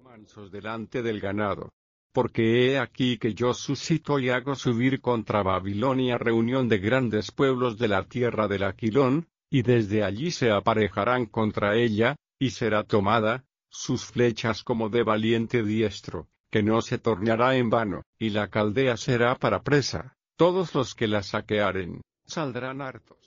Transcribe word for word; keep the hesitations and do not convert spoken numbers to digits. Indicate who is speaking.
Speaker 1: mansos delante del ganado. Porque he aquí que yo suscito y hago subir contra Babilonia reunión de grandes pueblos de la tierra del Aquilón, y desde allí se aparejarán contra ella, y será tomada, sus flechas como de valiente diestro, que no se tornará en vano, y la Caldea será para presa, todos los que la saquearen, saldrán hartos.